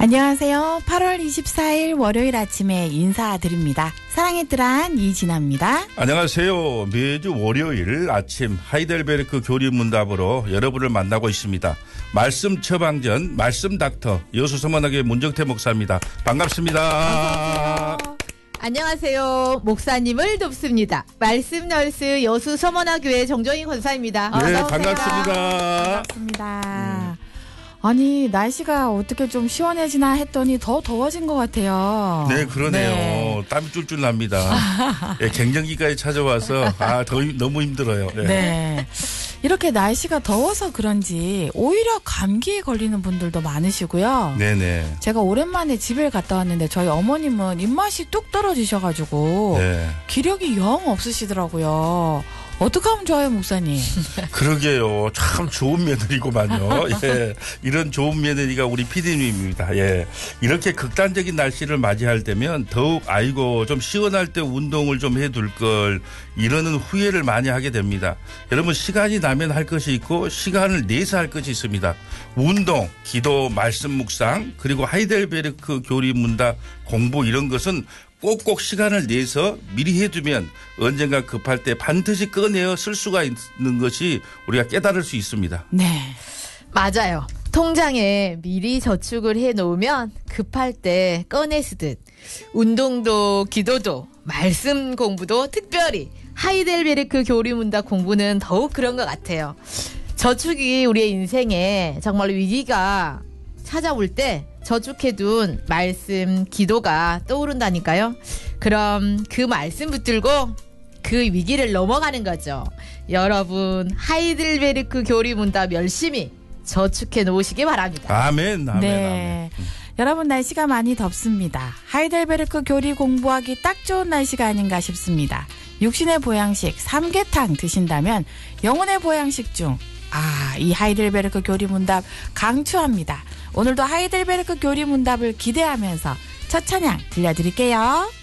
안녕하세요. 8월 24일 월요일 아침에 인사드립니다. 사랑의 뜰한 이진아입니다. 안녕하세요. 매주 월요일 아침 하이델베르크 교리문답으로 여러분을 만나고 있습니다. 말씀 처방전 말씀 닥터 여수서원학교의 문정태 목사입니다. 반갑습니다. 안녕하세요. 목사님을 돕습니다. 말씀 널스 여수 서원학교의 정정희 권사입니다. 네, 반갑습니다. 반갑습니다. 아니 날씨가 어떻게 좀 시원해지나 했더니 더 더워진 것 같아요. 네, 그러네요. 네. 땀이 쫄쫄 납니다. 네, 갱년기까지 찾아와서 너무 힘들어요. 네. 네. 이렇게 날씨가 더워서 그런지 오히려 감기에 걸리는 분들도 많으시고요. 네네. 제가 오랜만에 집에 갔다 왔는데 저희 어머님은 입맛이 뚝 떨어지셔가지고 네. 기력이 영 없으시더라고요. 어떻게 하면 좋아요, 목사님? 그러게요. 참 좋은 며느리구만요. 예. 이런 좋은 며느리가 우리 PD님입니다. 예. 이렇게 극단적인 날씨를 맞이할 때면 더욱 아이고 좀 시원할 때 운동을 좀 해둘 걸 이러는 후회를 많이 하게 됩니다. 여러분 시간이 나면 할 것이 있고 시간을 내서 할 것이 있습니다. 운동, 기도, 말씀 묵상 그리고 하이델베르크 교리 문답 공부 이런 것은 꼭꼭 시간을 내서 미리 해두면 언젠가 급할 때 반드시 꺼내어 쓸 수가 있는 것이 우리가 깨달을 수 있습니다. 네, 맞아요. 통장에 미리 저축을 해놓으면 급할 때 꺼내 쓰듯 운동도 기도도 말씀 공부도 특별히 하이델베르크 교리문답 공부는 더욱 그런 것 같아요. 저축이 우리의 인생에 정말 위기가 찾아올 때 저축해둔 말씀, 기도가 떠오른다니까요. 그럼 그 말씀 붙들고 그 위기를 넘어가는 거죠. 여러분 하이델베르크 교리문답 열심히 저축해 놓으시기 바랍니다. 아멘. 아멘. 네. 아멘. 여러분 날씨가 많이 덥습니다. 하이델베르크 교리 공부하기 딱 좋은 날씨가 아닌가 싶습니다. 육신의 보양식 삼계탕 드신다면 영혼의 보양식 중 이 하이델베르크 교리 문답 강추합니다. 오늘도 하이델베르크 교리 문답을 기대하면서 첫 찬양 들려드릴게요.